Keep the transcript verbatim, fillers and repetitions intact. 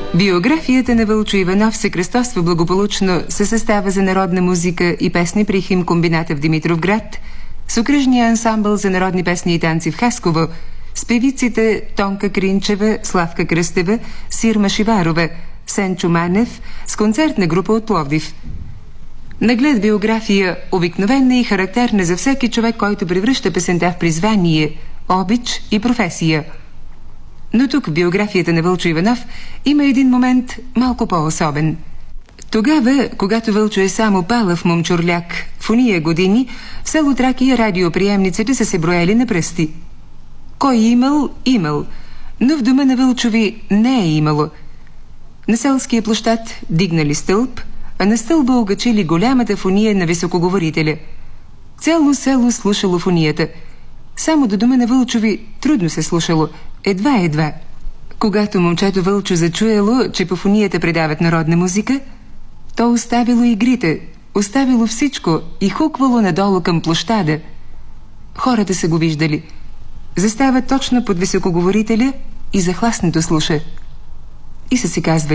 Биографията на Вълчо Иванов се кръстосва благополучно със състава за народна музика и песни при химкомбината в Димитровград, с окръжния ансамбъл за народни песни и танци в Хасково, с певиците Тонка Кринчева, Славка Кръстева, Сирма Шиварова, Сенчо Манев, с концертна група от Пловдив. Наглед биография, обикновена и характерна за всеки човек, който превръща песента в призвание, обич и професия. Но тук в биографията на Вълчо Иванов има един момент малко по-особен. Тогава, когато Вълчо е само палав момчурляк, в уния години в село Тракия радиоприемниците са се броели на пръсти. Кой имал, имал, но в дома на Вълчови не е имало. На селския площад дигнали стълб, а на стълба огачили голямата фония на високоговорителя. Цяло село слушало фонията. Само до дома на Вълчови трудно се слушало, едва-едва. Когато момчето Вълчо зачуело, че по фонията предават народна музика, то оставило игрите, оставило всичко и хуквало надолу към площада. Хората са го виждали. Застава точно под високоговорителя и захласнато слуша. И са си казвали: